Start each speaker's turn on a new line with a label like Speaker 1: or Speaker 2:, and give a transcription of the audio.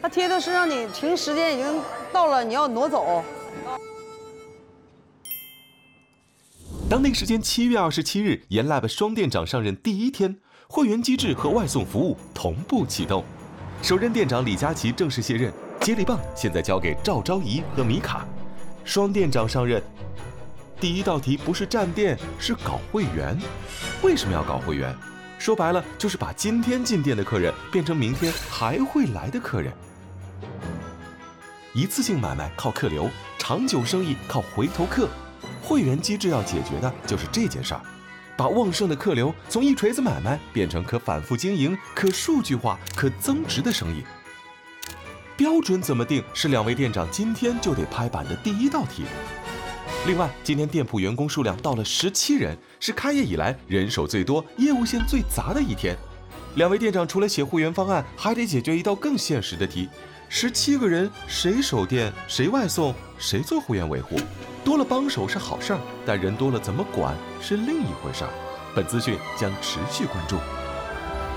Speaker 1: 它贴的是让你停时间已经到了，你要挪走。
Speaker 2: 当地时间7月27日，盐 Lab 双店长上任第一天，会员机制和外送服务同步启动。首任店长李佳琦正式卸任，接力棒现在交给赵昭仪和米卡。双店长上任，第一道题不是站店，是搞会员。为什么要搞会员？说白了，就是把今天进店的客人变成明天还会来的客人。一次性买卖靠客流，长久生意靠回头客。会员机制要解决的就是这件事儿，把旺盛的客流从一锤子买卖变成可反复经营、可数据化、可增值的生意。标准怎么定，是2位店长今天就得拍板的第一道题。另外，今天店铺员工数量到了17人，是开业以来人手最多、业务线最杂的一天。2位店长除了写会员方案，还得解决一道更现实的题：17个人，谁守店，谁外送，谁做会员维护？多了帮手是好事儿，但人多了怎么管是另一回事儿。本资讯将持续关注。